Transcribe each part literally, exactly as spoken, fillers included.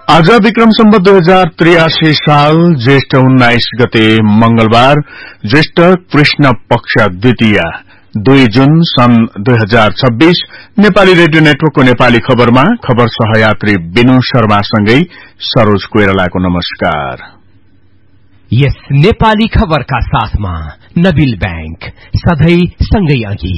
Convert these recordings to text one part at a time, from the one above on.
आज विक्रम सम्वत दुई हजार त्रियासी साल ज्येष्ठ उन्नाइस गते मंगलबार ज्येष्ठ कृष्ण पक्ष द्वितीय दुई जून सन् दुई हजार छब्बीस नेपाली रेडियो नेटवर्कको नेपाली खबरमा खबर सहयात्री विनु शर्मासँगै सरोज कोइरालाको नमस्कार। यस नेपाली खबरका साथमा नबिल बैंक सधैं सँगै अघि।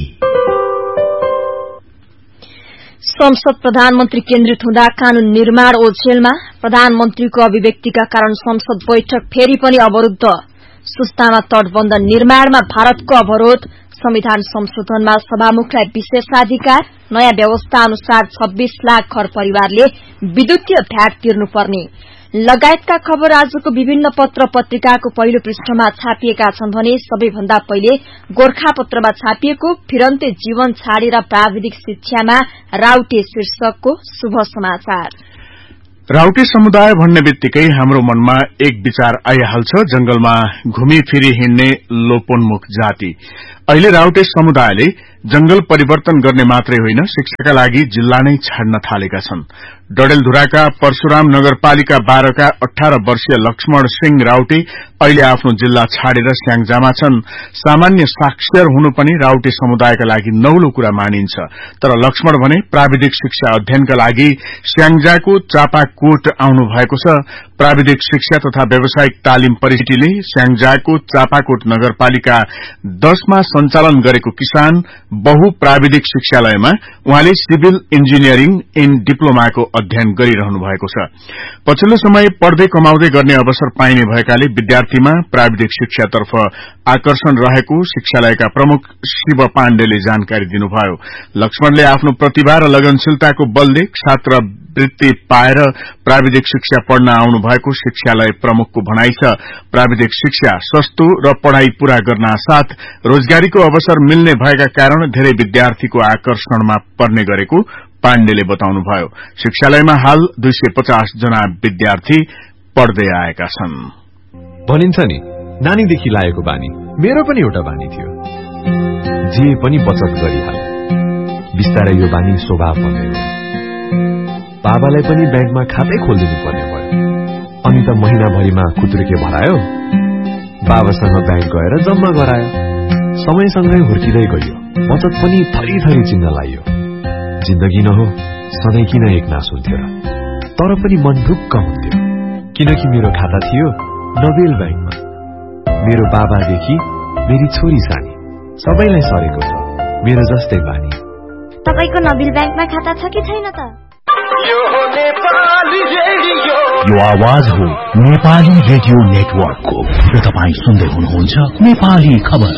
संसद प्रधानमन्त्री केन्द्रित हुँदा कानून निर्माण ओझेलमा, प्रधानमन्त्रीको अभिव्यक्तिका कारण संसद बैठक फेरि पनि अवरूद्ध। सुस्तामा तटबन्ध निर्माणमा भारतको अवरोध, संविधान संशोधनमा सभामुखलाई विशेषाधिकार, नयाँ व्यवस्था अनुसार छब्बीस लाख घर परिवारले विद्युतीय भ्याट तिर्नुपर्ने लगायतका खबर आजको विभिन्न पत्र पत्रिकाको पहिलो पृष्ठमा छापिएका छन् भने सबैभन्दा पहिले गोरखापत्रमा छापिएको फिरन्ते जीवन छाडेर प्राविधिक शिक्षामा राउटे शीर्षकको शुभ समाचार। राउटे समुदाय भन्ने बित्तिकै हाम्रो मनमा एक विचार आइहाल्छ, जंगलमा घुमीफिरी हिँड्ने लोपोन्मुख जाति। अहिले राउटे समुदायले जंगल परिवर्तन गर्ने मात्रै होइन, शिक्षाका लागि जिल्ला नै छाड्न थालेका छन्। डडेलधुराका परशुराम नगरपालिका बाह्रका अठार वर्षीय लक्ष्मण सिंह राउटे अहिले आफ्नो जिल्ला छाडेर स्याङ्जामा छन्। सामान्य साक्षर हुनु पनि राउटे समुदायका लागि नौलो कुरा मानिन्छ, तर लक्ष्मण भने प्राविधिक शिक्षा अध्ययनका लागि स्याङ्जाको चापाकोट आउनु भएको छ। प्राविधिक शिक्षा तथा व्यावसायिक तालिम परिषदले स्याङ्जाको चापाकोट नगरपालिका दशमा सञ्चालन गरेको किसान बहु प्राविधिक शिक्षालयमा उहाँले सिभिल इन्जिनियरिङ इन डिप्लोमाको अध्ययन गरिरहनु भएको छ। पछिल्लो समय पढ्दै कमाउँदै गर्ने अवसर पाइने भएकाले विद्यार्थीमा प्राविधिक शिक्षातर्फ आकर्षण रहेको शिक्षालयका प्रमुख शिव पाण्डेले जानकारी दिनुभयो। लक्ष्मणले आफ्नो प्रतिभा र लगनशीलताको बलले छात्रवृत्ति पाएर प्राविधिक शिक्षा पढ्न आउनु भएको शिक्षालय प्रमुखको भनाइ छ। प्राविधिक शिक्षा सस्तो र पढ़ाई पूरा गर्न साथ रोजगारीको अवसर मिल्ने भएका कारण धेरै विद्यार्थीको आकर्षणमा पर्ने गरेको पाण्डेले बताउनुभयो। शिक्षालयमा हाल दुई सय पचास जना विद्यार्थी पढ्दै आएका छन्। भनिन्छ नि, नानीदेखि लागेको बानी मेरो पनि एउटा बानी थियो, जे पनि बचत गरिहाले। बिस्तारै यो बानी स्वभाव बन्दै गयो। बाबालाई पनि ब्याङ्कमा खातै खोलिदिनु पर्ने भयो। अनि त महिनाभरिमा खुत्रुके भरायो, बाबासँग ब्याङ्क गएर जम्मा गरायो। समयसँगै हुर्किँदै गयो, बचत पनि थरी थरी चिन्न लाग्यो। जिन्दगी न हो, सधैँ किन एक नास हुन्थ्यो र? तर पनि मन ढुक्क हुन्थ्यो, किनकि मेरो खाता थियो नबेल ब्याङ्कमा। मेरो बाबादेखि मेरी छोरी सानी सबैलाई सरेको छ मेरो जस्तै बानी। तपाईको नबेल ब्याङ्कमा खाता छ कि छैन त? यो आवाज हो नेपाली रेडियो नेटवर्कको र तपाईँ सुन्दै हुनुहुन्छ नेपाली खबर।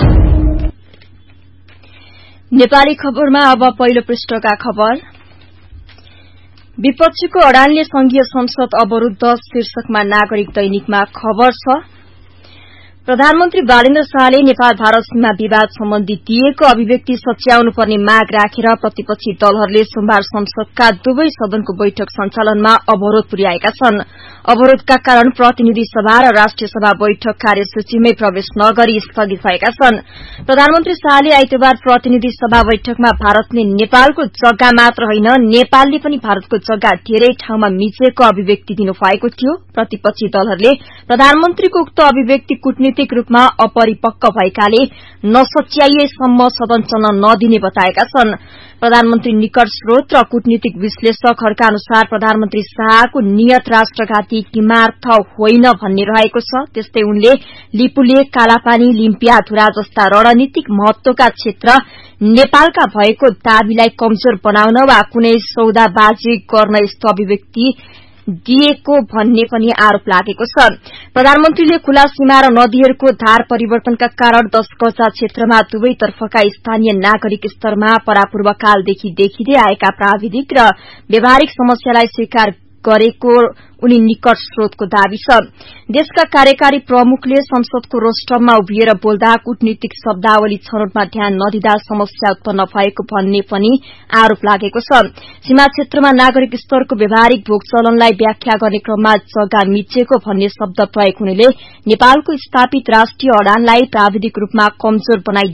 नेपाली खबरमा अब पहिलो पृष्ठका खबर। विपक्षीको अडानले संघीय संसद अवरूद्ध शीर्षकमा नागरिक दैनिकमा खबर छ। प्रधानमन्त्री बालेन्द्र शाहले नेपाल भारत सीमा विवाद सम्बन्धी दिएको अभिव्यक्ति सच्याउनु पर्ने माग राखेर प्रतिपक्षी दलहरूले सोमबार संसदका दुवै सदनको बैठक सञ्चालनमा अवरोध पुर्याएका छन्। अवरोधका कारण प्रतिनिधि सभा र राष्ट्रिय सभा बैठक कार्यसूचीमै प्रवेश नगरी स्थगित भएका छन्। प्रधानमन्त्री शाहले आइतबार प्रतिनिधि सभा बैठकमा भारतले नेपालको जग्गा मात्र होइन, नेपालले पनि भारतको जग्गा धेरै ठाउँमा मिचेको अभिव्यक्ति दिनुभएको थियो। प्रतिपक्षी दलहरूले प्रधानमन्त्रीको उक्त अभिव्यक्ति कूटनीतिक रूपमा अपरिपक्व भएकाले नसच्याइएसम्म सदन चल्न नदिने बताएका छन्। प्रधानमन्त्री निकट स्रोत र कूटनीतिक विश्लेषकहरूका अनुसार प्रधानमन्त्री शाहको नियत राष्ट्रघाती किमार्थ होइन भन्ने रहेको छ। त्यस्तै उनले लिपुलेक, कालापानी, लिम्पियाधुरा जस्ता रणनीतिक महत्वका क्षेत्र नेपालका भएको दावीलाई कमजोर बनाउन वा कुनै सौदाबाजी गर्न यस्तो अभिव्यक्ति दिएको भन्ने पनि आरोप लागेको छ। प्रधानमन्त्रीले खुला सीमा र नदीहरूको धार परिवर्तनका कारण दश कचा क्षेत्रमा दुवैतर्फका स्थानीय नागरिक स्तरमा परापूर्वकालदेखि देखिँदै आएका प्राविधिक र व्यावहारिक समस्यालाई स्वीकार गरेको उनी निकट स्रोतको दावी छ। देशका कार्यकारी प्रमुखले संसदको रोस्टममा उभिएर बोल्दा कूटनीतिक शब्दावली छनौटमा ध्यान नदिँदा समस्या उत्पन्न भएको भन्ने पनि आरोप लागेको छ। सीमा क्षेत्रमा नागरिक स्तरको व्यावहारिक भोगचलनलाई व्याख्या गर्ने क्रममा जग्गा मिचेको भन्ने शब्द प्रयोग हुनेले नेपालको स्थापित राष्ट्रिय अडानलाई प्राविधिक रूपमा कमजोर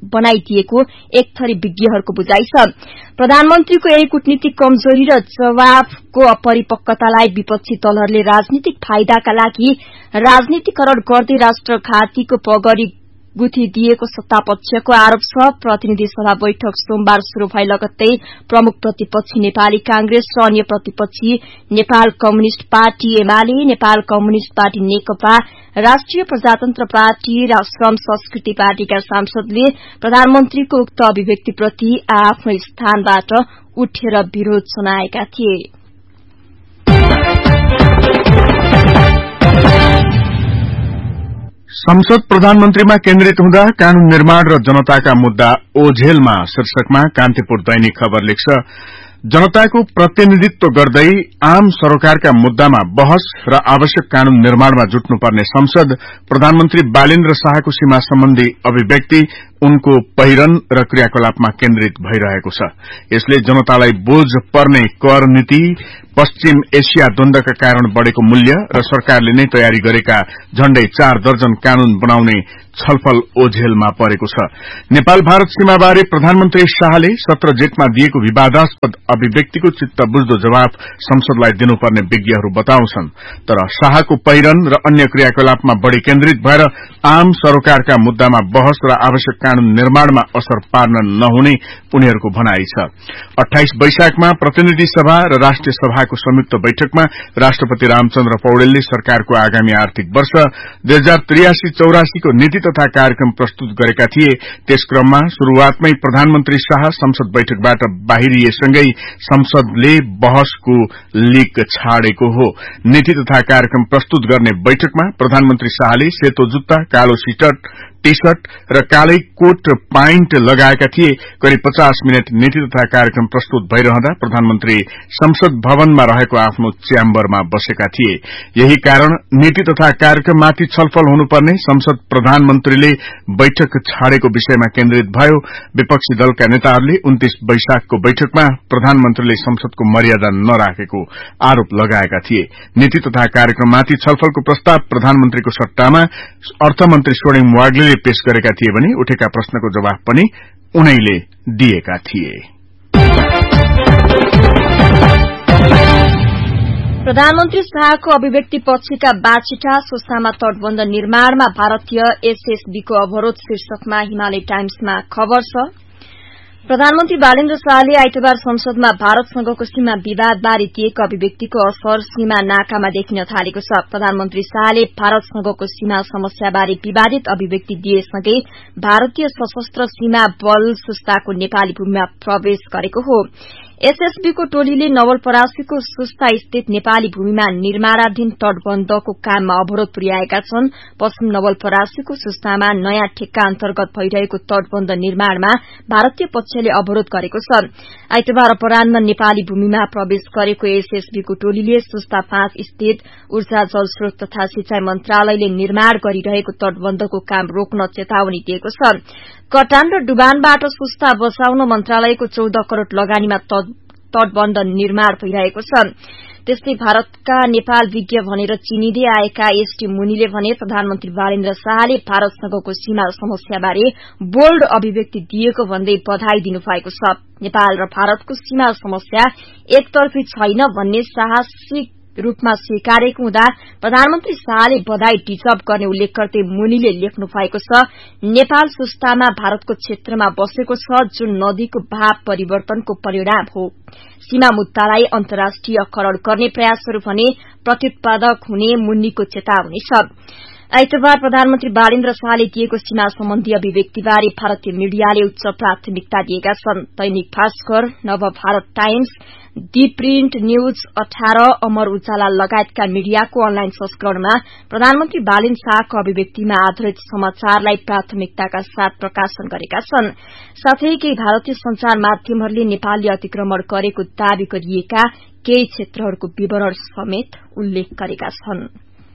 बनाइदिएको एक थरी विज्ञहरूको बुझाइ छ। प्रधानमन्त्रीको यही कूटनीतिक कमजोरी र जवाफको अपरिपक्वतालाई विपक्षी दलहरूले राजनीतिक फाइदाका लागि राजनीतिकरण गर्दै राष्ट्रघातीको पगडी गुथिदिएको सत्तापक्षको आरोप छ। प्रतिनिधि सभा बैठक सोमबार शुरू भए लगत्तै प्रमुख प्रतिपक्षी नेपाली कांग्रेस र अन्य प्रतिपक्षी Nepal communist party UML, Nepal communist party नेकपा, राष्ट्रिय प्रजातन्त्र पार्टी र श्रम संस्कृति पार्टीका सांसदले प्रधानमन्त्रीको उक्त अभिव्यक्तिप्रति आफ्नो स्थानबाट उठेर विरोध जनाएका थिए। संसद प्रधानमन्त्रीमा केन्द्रित हुँदा कानून निर्माण र जनताका मुद्दा ओझेलमा शीर्षकमा कान्तिपुर दैनिक खबर लेख्छ। जनताको प्रतिनिधित्व गर्दै आम सरोकारका मुद्दामा बहस र आवश्यक कानून निर्माणमा जुट्नुपर्ने संसद प्रधानमन्त्री बालेन्द्र शाहको सीमा सम्बन्धी अभिव्यक्ति उनको पहिरन र क्रियाकलापमा केन्द्रित भइरहेको छ। यसले जनतालाई बोझ पर्ने कर नीति, पश्चिम एशिया द्वन्द्वका कारण बढ़ेको मूल्य र सरकारले नै तयारी गरेका झण्डै चार दर्जन कानून बनाउने छलफल ओझेलमा परेको छ। नेपाल भारत सीमाबारे प्रधानमन्त्री शाहले सत्र जेठमा दिएको विवादास्पद अभिव्यक्तिको चित्त बुझ्दो जवाफ संसदलाई दिनुपर्ने विज्ञहरू बताउँछन्। तर शाहको पहिरन र अन्य क्रियाकलापमा बढ़ी केन्द्रित भएर आम सरोकारका मुद्दामा बहस र आवश्यक कानून निर्माणमा असर पार्न नहुने उनीहरूको भनाइ छ। अट्ठाइस वैशाखमा प्रतिनिधि सभा र राष्ट्रिय सभाको संयुक्त बैठकमा राष्ट्रपति रामचन्द्र पौडेलले सरकारको आगामी आर्थिक वर्ष दुई हजार त्रियासी चौरासीको नीति तथा कार्यक्रम प्रस्तुत गरेका थिए। त्यस क्रममा शुरूआतमै प्रधानमन्त्री शाह संसद बैठकबाट बाहिरिएसँगै संसदले बहसको लिक छाडेको हो। नीति तथा कार्यक्रम प्रस्तुत गर्ने बैठकमा प्रधानमन्त्री शाहले सेतो जुत्ता, कालो सिटर्ट, टी शर्ट र कालै कोट पाइन्ट लगाएका थिए। करिब पचास मिनट नीति तथा कार्यक्रम प्रस्तुत भइरहँदा प्रधानमन्त्री संसद भवनमा रहेको आफ्नो च्याम्बरमा बसेका थिए। यही कारण नीति तथा कार्यक्रममाथि छलफल हुनुपर्ने संसद प्रधानमन्त्रीले बैठक छाडेको विषयमा केन्द्रित भयो। विपक्षी दलका नेताहरूले उन्तीस वैशाखको बैठकमा प्रधानमन्त्रीले संसदको मर्यादा नराखेको आरोप लगाएका थिए। नीति तथा कार्यक्रममाथि छलफलको प्रस्ताव प्रधानमन्त्रीको सट्टामा अर्थमन्त्री स्वर्णिम वाग्लेले पेश गरेका थिए भने उठेका प्रश्नको जवाफ पनि उनैले दिएका थिए। प्रधानमन्त्री शाहको अभिव्यक्ति पक्षका बाछिटा सुस्तामा तटबन्ध निर्माणमा भारतीय एसएसबीको अवरोध शीर्षकमा हिमालय टाइम्समा खबर छ। प्रधानमन्त्री बालेन्द्र शाहले आइतबार संसदमा भारतसँगको सीमा विवादबारे दिएको अभिव्यक्तिको असर सीमा नाकामा देखिन थालेको छ। प्रधानमन्त्री शाहले भारतसँगको सीमा समस्याबारे विवादित अभिव्यक्ति दिएसँगै भारतीय सशस्त्र सीमा बल सुस्ताको नेपाली भूमिमा प्रवेश गरेको हो। एसएसबीको टोलीले नवलपरासीको सुस्ता स्थित नेपाली भूमिमा निर्माणाधीन तटबन्धको काममा अवरोध पुर्याएका छन्। पश्चिम नवलपरासीको सुस्तामा नयाँ ठेक्का अन्तर्गत भइरहेको तटबन्ध निर्माणमा भारतीय पक्षले अवरोध गरेको छ। आइतबार अपराह्न नेपाली भूमिमा प्रवेश गरेको एसएसबीको टोलीले सुस्ता पाँच स्थित ऊर्जा जलस्रोत तथा सिंचाई मन्त्रालयले निर्माण गरिरहेको तटबन्धको काम रोक्न चेतावनी दिएको छ। कटान र डुबानबाट सुस्ता बचाउन मन्त्रालयको चौध करोड़ लगानीमा तटबन्ध निर्माण भइरहेको छ। त्यस्तै भारतका नेपाल विज्ञ भनेर चिनिँदै आएका एसटी मुनिले भने प्रधानमन्त्री बालेन्द्र शाहले भारतसँगको सीमा समस्याबारे बोल्ड अभिव्यक्ति दिएको भन्दै बधाई दिनुभएको छ। नेपाल र भारतको सीमा समस्या एकतर्फी छैन भन्ने साहसिक रूपमा स्वीकारेको हुँदा प्रधानमन्त्री शाहले बधाई डिजर्भ गर्ने उल्लेख गर्दै मुनिले लेख्नु भएको छ, नेपाल सुस्तामा भारतको क्षेत्रमा बसेको छ जुन नदीको भाव परिवर्तनको परिणाम हो। सीमा मुद्दालाई अन्तर्राष्ट्रियकरण गर्ने प्रयासहरू भने प्रत्युत्पादक हुने मुनिको चेतावनी छ। आइतबार प्रधानमन्त्री बालेन्द्र शाहले दिएको सीमा सम्बन्धी अभिव्यक्तिबारे भारतीय मीडियाले उच्च प्राथमिकता दिएका छन्। दैनिक भास्कर, नवभारत टाइम्स, दी प्रिन्ट न्यूज अठारह, अमर उजाला लगायतका मीडियाको अनलाइन संस्करणमा प्रधानमन्त्री बालेन्द्र शाहको अभिव्यक्तिमा आधारित समाचारलाई प्राथमिकताका साथ प्रकाशन गरेका छन्। साथै केही भारतीय संचार माध्यमहरूले नेपालले अतिक्रमण गरेको दावी गरिएका केही क्षेत्रहरूको विवरण समेत उल्लेख गरेका छन्।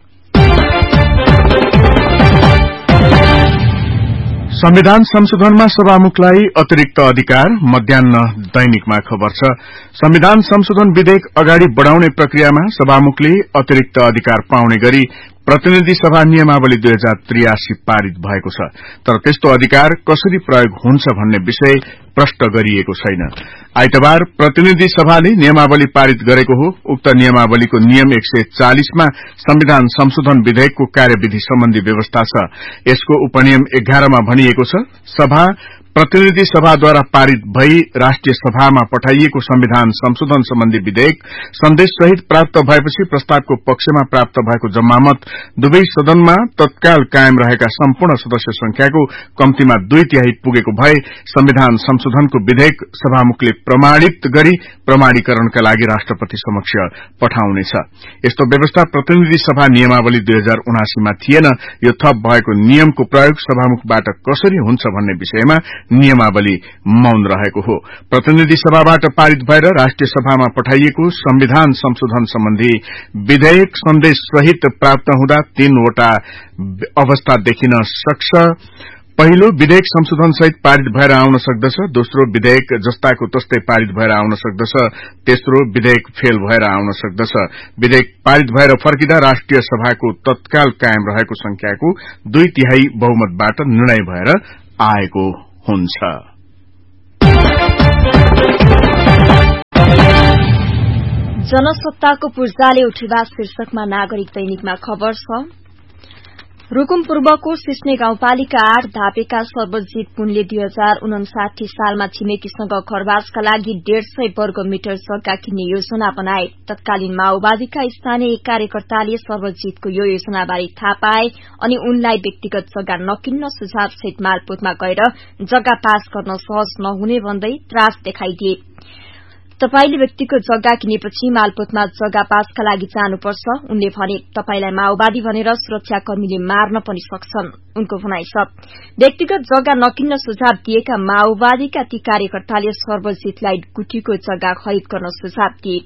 संविधान संशोधनमा सभामुखलाई अतिरिक्त अधिकार, मध्याह्न दैनिकमा खबर छ। संविधान संशोधन विधेयक अगाडि बढ़ाउने प्रक्रियामा सभामुखले अतिरिक्त अधिकार पाउने गरी प्रतिनिधि सभा नियमावली दुई हजार त्रियासी पारित भएको छ, तर त्यस्तो अधिकार कसरी प्रयोग हुन्छ भन्ने विषय प्रष्ट गरिएको छैन। आइतबार प्रतिनिधि सभाले नियमावली पारित गरेको हो। उक्त नियमावलीको नियम एक सय चालिसमा संविधान संशोधन विधेयकको कार्यविधि सम्बन्धी व्यवस्था छ। यसको उपनियम एघारमा भनिएको छ, सभा प्रतिनिधि सभाद्वारा पारित भई राष्ट्रिय सभामा पठाइएको संविधान संशोधन सम्बन्धी विधेयक सन्देश सहित प्राप्त भएपछि प्रस्तावको पक्षमा प्राप्त भएको जम्मा मत दुवै सदनमा तत्काल कायम रहेका सम्पूर्ण सदस्य संख्याको कम्तीमा दुई तिहाई पुगेको भए संविधान संशोधनको विधेयक सभामुखले प्रमाणित गरी प्रमाणीकरणका लागि राष्ट्रपति समक्ष पठाउनेछ। यस्तो व्यवस्था प्रतिनिधि सभा नियमावली दुई हजार उनासीमा थिएन। यो थप भएको नियमको प्रयोग सभामुखबाट कसरी हुन्छ भन्ने विषयमा नियमावली मौन रहेको हो। प्रतिनिधि सभाबाट पारित भएर राष्ट्रिय सभामा पठाइएको संविधान संशोधन सम्बन्धी विधेयक सन्देश सहित प्राप्त हुँदा तीनवटा अवस्था देखिन सक्छ। पहिलो, विधेयक संशोधन सहित पारित भएर आउन सक्दछ। दोस्रो, विधेयक जस्ताको तस्तै पारित भएर आउन सक्दछ। तेस्रो, विधेयक फेल भएर आउन सक्दछ। विधेयक पारित भएर फर्किँदा राष्ट्रिय सभाको तत्काल कायम रहेको संख्याको दुई तिहाई बहुमतबाट निर्णय भएर आएको हुन्छ। जनसत्ताको पूर्जाले उठेवा शीर्षकमा नागरिक दैनिकमा खबर छ। रूकुम पूर्वको सिस्ने गाउँपालिका आठ धापेका सर्वजित पुनले दुई हजार उनासाठी सालमा छिमेकीसँग घरवासका लागि डेढ़ सय वर्ग मिटर जग्गा किन्ने योजना बनाए। तत्कालीन माओवादीका स्थानीय कार्यकर्ताले सर्वजितको यो योजनाबारे थाहा पाए अनि उनलाई व्यक्तिगत जग्गा नकिन्न सुझाव सहित मालपोतमा गएर जग्गा पास गर्न सहज नहुने भन्दै त्रास देखाइदिए। तपाईले व्यक्तिगत जग्गा किनेपछि मालपोतमा जग्गा पासका लागि जानुपर्छ। उनले भने, तपाईलाई माओवादी भनेर सुरक्षाकर्मीले मार्न पनि सक्छन्। उनको भनाइ छ, व्यक्तिगत जग्गा नकिन्न सुझाव दिएका माओवादीका ती कार्यकर्ताले सर्वजितलाई गुठीको जग्गा खरिद गर्न सुझाव दिए।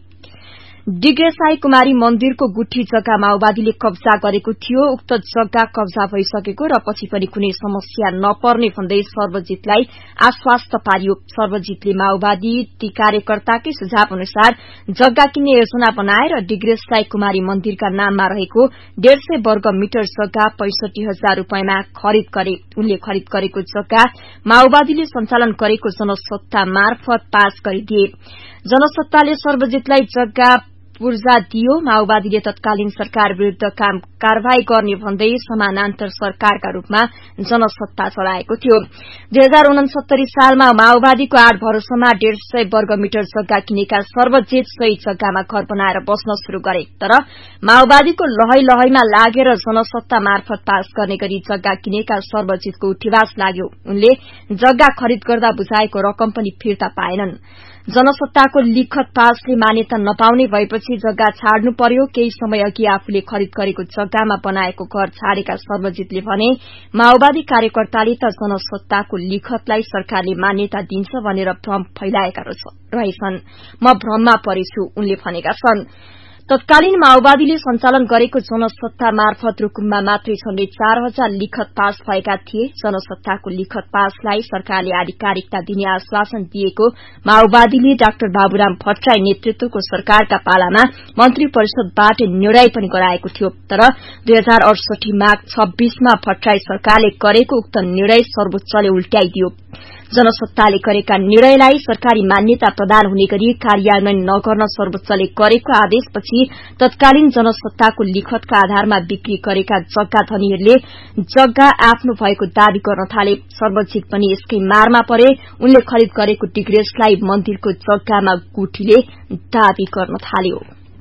डिग्रेसाई कुमारी मन्दिरको गुठी जग्गा माओवादीले कब्जा गरेको थियो। उक्त जग्गा कब्जा भइसकेको र पछि पनि कुनै समस्या नपर्ने भन्दै सर्वजितलाई आश्वस्त पारियो। सर्वजितले माओवादी ती कार्यकर्ताकै सुझाव अनुसार जग्गा किन्ने योजना बनाए र डिग्रेसाई कुमारी मन्दिरका नाममा रहेको डेढ़ सय वर्ग मिटर जग्गा पैंसठी हजार रूपियाँमा खरिद गरे। उनले खरिद गरेको जग्गा माओवादीले सञ्चालन गरेको जनसत्ता मार्फत पास गरिदिए। जनसत्ताले सर्वजितलाई जग्गा पूर्जा दियो। माओवादीले तत्कालीन सरकार विरूद्ध काम कारवाही गर्ने भन्दै समानान्तर सरकारका रूपमा जनसत्ता चलाएको थियो। दुई हजार उनसत्तरी सालमा माओवादीको आठ भरोसामा डेढ़ सय वर्ग मिटर जग्गा किनेका सर्वजित सही जग्गामा घर बनाएर बस्न शुरू गरे। तर माओवादीको लहै लहैमा लागेर जनसत्ता मार्फत पास गर्ने गरी जग्गा किनेका सर्वजितको उठिवास लाग्यो। उनले जग्गा खरिद गर्दा बुझाएको रकम पनि फिर्ता पाएनन्। जनसत्ताको लिखत पासले मान्यता नपाउने भएपछि जग्गा छाड्नु पर्यो। केही समय अघि आफूले खरिद गरेको जग्गामा बनाएको घर छाडेका सर्वजितले भने, माओवादी कार्यकर्ताले त जनसत्ताको लिखतलाई सरकारले मान्यता दिन्छ भनेर भ्रम फैलाएका रहेछन्। म भ्रममा परेछु, उनले भनेका छन्। तत्कालीन माओवादीले सञ्चालन गरेको जनसत्ता मार्फत रूकुममा मात्रै झण्डै चार हजार लिखत पास भएका थिए। जनसत्ताको लिखत पासलाई सरकारले आधिकारिकता दिने आश्वासन दिएको माओवादीले डाक्टर बाबुराम भट्टराई नेतृत्वको सरकारका पालामा मन्त्री परिषदबाट निर्णय पनि गराएको थियो। तर दुई हजार अडसठी माघ छब्बीसमा भट्टराई सरकारले गरेको उक्त निर्णय सर्वोच्चले उल्ट्याइदियो। जनसत्ताले गरेका निर्णयलाई सरकारी मान्यता प्रदान हुने गरी कार्यान्वयन नगर्न सर्वोच्चले गरेको आदेशपछि तत्कालीन जनसत्ताको लिखतका आधारमा बिक्री गरेका जग्गा धनीहरूले जग्गा आफ्नो भएको दावी गर्न थाले। सर्वजित पनि यसकै मारमा परे। उनले खरिद गरेको डिग्रेसलाई मन्दिरको जग्गामा गुठीले दावी गर्न थाल्यो।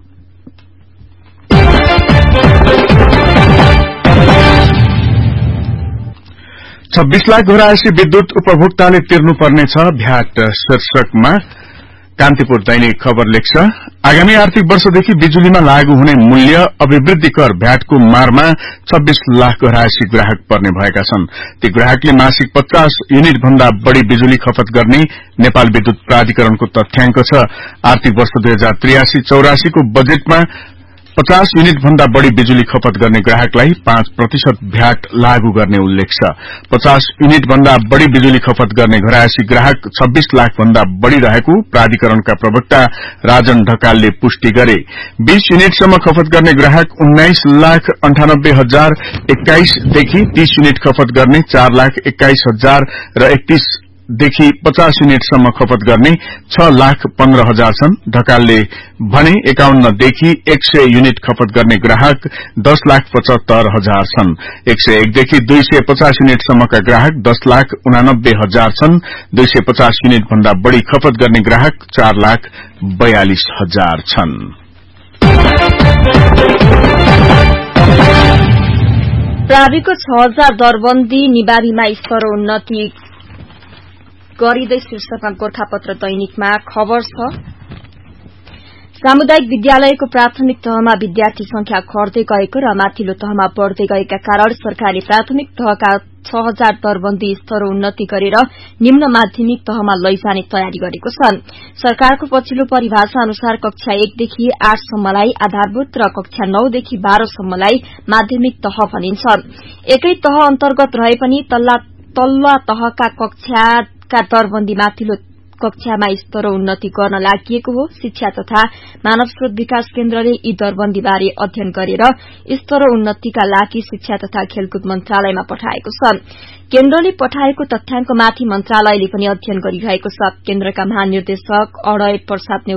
छब्बीस लाख घोराएसी विद्युत उपभोक्ताले तिर्नुपर्नेछ भ्याट शीर्षकमा कान्तिपुर दैनिक खबर लेख्छ। आगामी आर्थिक वर्षदेखि बिजुलीमा लागू हुने मूल्य अभिवृद्धि कर भ्याटको मारमा छब्बीस लाख घोराएसी ग्राहक पर्ने भएका छन्। ती ग्राहकले मासिक पचास युनिट भन्दा बढ़ी बिजुली खपत गर्ने नेपाल विद्युत प्राधिकरणको तथ्याङ्क छ। आर्थिक वर्ष दुई हजार त्रियासी चौरासीको बजेटमा पचास युनिट भन्दा बढ़ी बिजुली खपत गर्ने ग्राहकलाई पाँच प्रतिशत भ्याट लागू गर्ने उल्लेख छ। पचास युनिट भन्दा बढ़ी बिजुली खपत गर्ने घरायसी ग्राहक छब्बीस लाख भन्दा बढ़ी रहेको प्राधिकरणका प्रवक्ता राजन ढकालले पुष्टि गरे। बीस युनिटसम्म खपत गर्ने ग्राहक उन्नाइस लाख अन्ठानब्बे हजार एक्काइस देखि तीस युनिट खपत गर्ने चार लाख एक्काइस हजार र एकतीस देखि पचास युनिटसम्म खपत गर्ने छ लाख पन्ध्र हजार छन्। ढकालले भने एकाउन्न देखि एक सय युनिट खपत गर्ने ग्राहक दस लाख पचहत्तर हजार छन्। एक सय एक देखि दुई सय पचास युनिटसम्मका ग्राहक दस लाख उनानब्बे हजार छन्। दुई सय पचास युनिट भन्दा बढ़ी खपत गर्ने ग्राहक चार लाख बयालिस हजार छन्। प्राविको छ हजार दरबन्दी निवारीमा स्तरोन्नति गरिँदै शीर्षकमा गोरखापत्र दैनिकमा खबर छ। सामुदायिक विद्यालयको प्राथमिक तहमा विद्यार्थी संख्या घट्दै गएको र माथिल्लो तहमा बढ़दै गएका कारण सरकारले प्राथमिक तहका छ हजार दरबन्दी स्तरोन्नति गरेर निम्न माध्यमिक तहमा लैजाने तयारी गरेको छ। सरकारको पछिल्लो परिभाषा अनुसार कक्षा एकदेखि आठसम्मलाई आधारभूत र कक्षा नौदेखि बाह्रसम्मलाई माध्यमिक तह भनिन्छ। एकै तह अन्तर्गत रहे पनि तल्ला तहका कक्षा का दरबन्दी माथिल्लो कक्षामा स्तरोन्नति गर्न लागि हो। शिक्षा तथा मानव स्रोत विकास केन्द्रले यी दरबन्दीबारे अध्ययन गरेर स्तरोन्नतिका लागि शिक्षा तथा खेलकुद मन्त्रालयमा पठाएको छ। केन्द्रले पठाएको तथ्याङ्कमाथि मन्त्रालयले पनि अध्ययन गरिरहेको छ। केन्द्रका महानिर्देशक अडय प्रसाद